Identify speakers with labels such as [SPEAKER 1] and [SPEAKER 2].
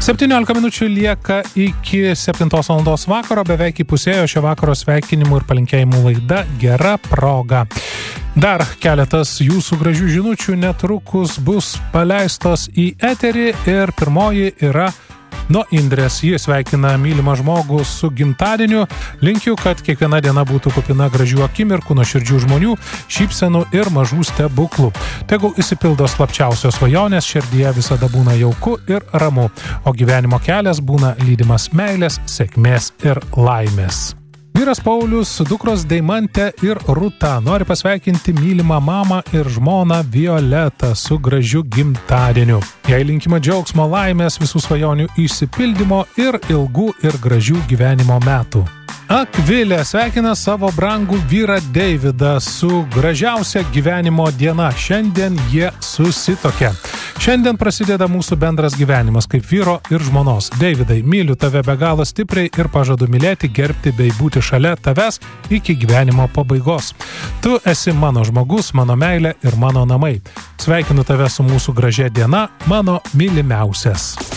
[SPEAKER 1] 17 minučių lieka iki 7 valandos vakaro, beveik įpusėjo šio vakaro sveikinimų ir palinkėjimų laida Gera proga. Dar keletas jūsų gražių žinučių netrukus bus paleistos į eterį ir pirmoji yra nuo Indrės. Jis sveikina mylimą žmogų su gimtadieniu. Linkiu, kad kiekviena diena būtų kupina gražių akimirkų, nuoširdžių žmonių, šypsenų ir mažų stebuklų. Tegul išsipildo slapčiausios svajonės, širdyje visada būna jauku ir ramu, o gyvenimo kelias būna lydimas meilės, sėkmės ir laimės. Vyras Paulius, dukros Deimantė ir Rūta nori pasveikinti mylimą mamą ir žmoną Violetą su gražiu gimtadieniu. Jai linkima džiaugsmo, laimės, visų svajonių išsipildymo ir ilgų ir gražių gyvenimo metų. Akvilė sveikina savo brangų vyrą Deividą su gražiausia gyvenimo diena. Šiandien jie susituokė. Šiandien prasideda mūsų bendras gyvenimas kaip vyro ir žmonos. Deividai, myliu tave be galo stipriai ir pažadu mylėti, gerbti bei būti šalia tavęs iki gyvenimo pabaigos. Tu esi mano žmogus, mano meilė ir mano namai. Sveikinu tave su mūsų gražia diena, mano mylimiausias.